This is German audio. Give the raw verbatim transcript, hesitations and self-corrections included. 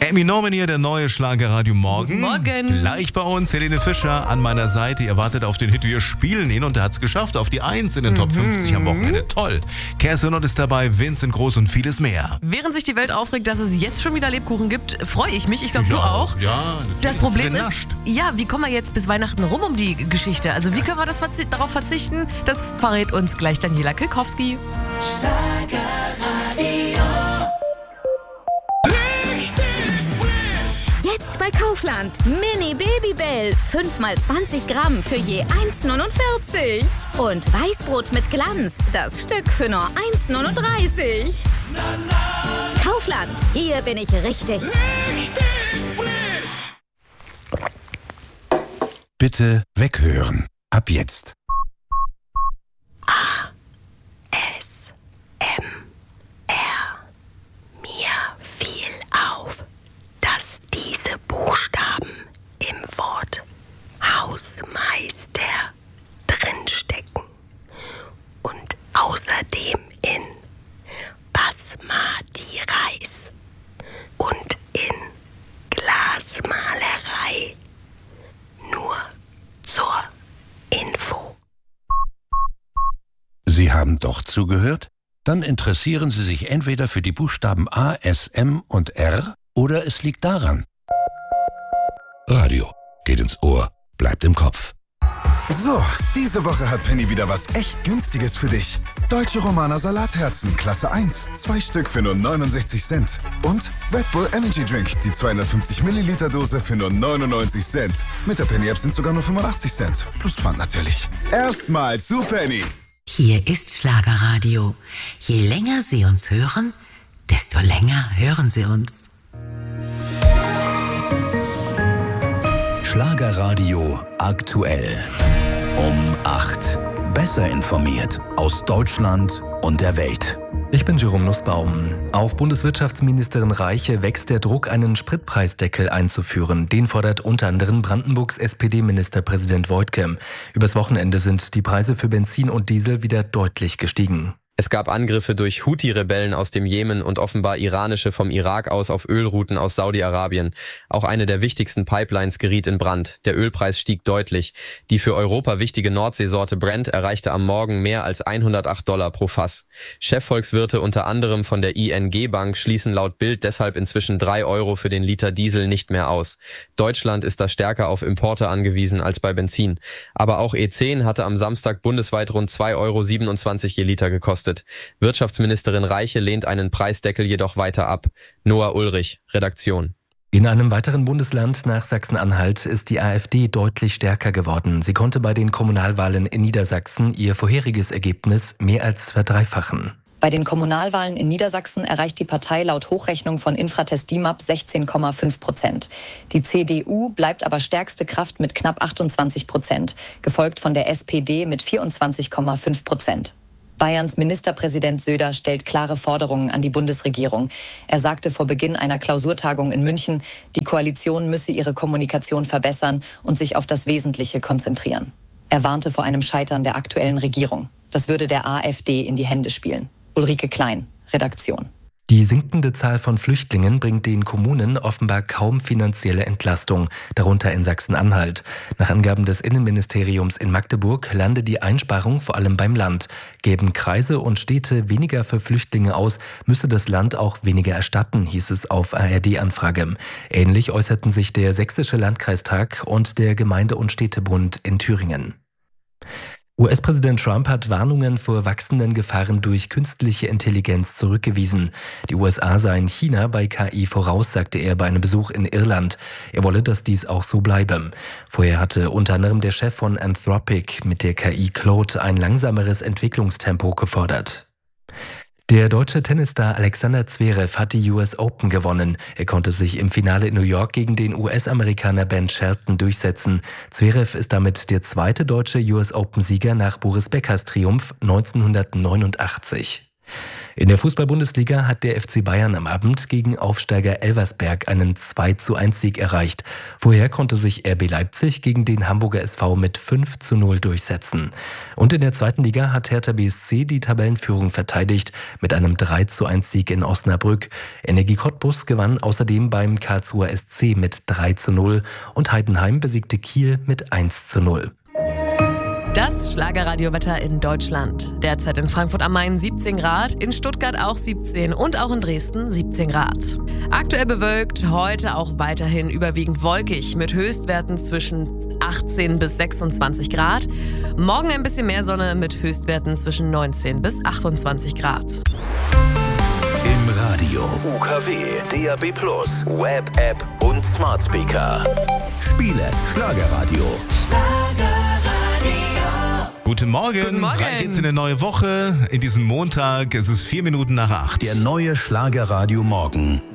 Amy Norman hier, der neue Schlagerradio Morgen. Morgen. Gleich bei uns Helene Fischer an meiner Seite. Ihr wartet auf den Hit, wir spielen ihn und er hat es geschafft. Auf die eins in den Top fünfzig am Wochenende. Toll. Kerstin ist dabei, Vincent Groß und vieles mehr. Während sich die Welt aufregt, dass es jetzt schon wieder Lebkuchen gibt, freue ich mich. Ich glaube, du Ja, auch. Ja, Das Problem ist, genascht. ja, wie kommen wir jetzt bis Weihnachten rum um die Geschichte? Also wie können wir das verzi- darauf verzichten? Das verrät uns gleich Daniela Kilkowski. Jetzt bei Kaufland. Mini Babybell. fünf mal zwanzig Gramm für je eins Komma neunundvierzig. Und Weißbrot mit Glanz. Das Stück für nur eins Komma neununddreißig. Kaufland. Hier bin ich richtig. Bitte weghören. Ab jetzt. Mir fiel auf, dass diese Buchstaben im Wort Hausmeister drinstecken und außerdem in Basmati Reis und in Glasmalerei. Nur zur Info. Sie haben doch zugehört? Dann interessieren Sie sich entweder für die Buchstaben A, S, M und R oder es liegt daran. Radio geht ins Ohr, bleibt im Kopf. So, diese Woche hat Penny wieder was echt Günstiges für dich. Deutsche Romaner Salatherzen, Klasse eins, zwei Stück für nur neunundsechzig Cent. Und Red Bull Energy Drink, die zweihundertfünfzig Milliliter Dose für nur neunundneunzig Cent. Mit der Penny-App sind sogar nur fünfundachtzig Cent. Plus Pfand natürlich. Erstmal zu Penny. Hier ist Schlagerradio. Je länger Sie uns hören, desto länger hören Sie uns. Schlagerradio aktuell. Um acht. Besser informiert aus Deutschland und der Welt. Ich bin Jerome Nussbaum. Auf Bundeswirtschaftsministerin Reiche wächst der Druck, einen Spritpreisdeckel einzuführen. Den fordert unter anderem Brandenburgs S P D-Ministerpräsident Woidke. Übers Wochenende sind die Preise für Benzin und Diesel wieder deutlich gestiegen. Es gab Angriffe durch Houthi-Rebellen aus dem Jemen und offenbar iranische vom Irak aus auf Ölrouten aus Saudi-Arabien. Auch eine der wichtigsten Pipelines geriet in Brand. Der Ölpreis stieg deutlich. Die für Europa wichtige Nordseesorte Brent erreichte am Morgen mehr als hundertacht Dollar pro Fass. Chefvolkswirte unter anderem von der I N G-Bank schließen laut Bild deshalb inzwischen drei Euro für den Liter Diesel nicht mehr aus. Deutschland ist da stärker auf Importe angewiesen als bei Benzin. Aber auch E zehn hatte am Samstag bundesweit rund zwei Euro siebenundzwanzig je Liter gekostet. Wirtschaftsministerin Reiche lehnt einen Preisdeckel jedoch weiter ab. Noah Ulrich, Redaktion. In einem weiteren Bundesland nach Sachsen-Anhalt ist die AfD deutlich stärker geworden. Sie konnte bei den Kommunalwahlen in Niedersachsen ihr vorheriges Ergebnis mehr als verdreifachen. Bei den Kommunalwahlen in Niedersachsen erreicht die Partei laut Hochrechnung von Infratest D I M A P sechzehn Komma fünf Prozent. Die C D U bleibt aber stärkste Kraft mit knapp achtundzwanzig Prozent, gefolgt von der S P D mit vierundzwanzig Komma fünf Prozent. Bayerns Ministerpräsident Söder stellt klare Forderungen an die Bundesregierung. Er sagte vor Beginn einer Klausurtagung in München, die Koalition müsse ihre Kommunikation verbessern und sich auf das Wesentliche konzentrieren. Er warnte vor einem Scheitern der aktuellen Regierung. Das würde der AfD in die Hände spielen. Ulrike Klein, Redaktion. Die sinkende Zahl von Flüchtlingen bringt den Kommunen offenbar kaum finanzielle Entlastung, darunter in Sachsen-Anhalt. Nach Angaben des Innenministeriums in Magdeburg lande die Einsparung vor allem beim Land. Gäben Kreise und Städte weniger für Flüchtlinge aus, müsse das Land auch weniger erstatten, hieß es auf A R D-Anfrage. Ähnlich äußerten sich der Sächsische Landkreistag und der Gemeinde- und Städtebund in Thüringen. U S-Präsident Trump hat Warnungen vor wachsenden Gefahren durch künstliche Intelligenz zurückgewiesen. Die U S A seien China bei K I voraus, sagte er bei einem Besuch in Irland. Er wolle, dass dies auch so bleibe. Vorher hatte unter anderem der Chef von Anthropic mit der K I Claude ein langsameres Entwicklungstempo gefordert. Der deutsche Tennisstar Alexander Zverev hat die U S Open gewonnen. Er konnte sich im Finale in New York gegen den U S-Amerikaner Ben Shelton durchsetzen. Zverev ist damit der zweite deutsche U S Open-Sieger nach Boris Beckers Triumph neunzehnhundertneunundachtzig. In der Fußball-Bundesliga hat der F C Bayern am Abend gegen Aufsteiger Elversberg einen zwei zu eins Sieg erreicht. Vorher konnte sich R B Leipzig gegen den Hamburger S V mit fünf zu null durchsetzen. Und in der zweiten Liga hat Hertha B S C die Tabellenführung verteidigt mit einem drei zu eins Sieg in Osnabrück. Energie Cottbus gewann außerdem beim Karlsruher S C mit drei zu null und Heidenheim besiegte Kiel mit eins zu null. Das Schlagerradiowetter in Deutschland. Derzeit in Frankfurt am Main siebzehn Grad, in Stuttgart auch siebzehn und auch in Dresden siebzehn Grad. Aktuell bewölkt, heute auch weiterhin überwiegend wolkig mit Höchstwerten zwischen achtzehn bis sechsundzwanzig Grad. Morgen ein bisschen mehr Sonne mit Höchstwerten zwischen neunzehn bis achtundzwanzig Grad. Im Radio, U K W, D A B plus, Web, App und Smart Speaker. Spiele Schlagerradio. Guten Morgen. Guten Morgen. Rein geht's in eine neue Woche. In diesem Montag, es ist vier Minuten nach acht. Der neue Schlagerradio Morgen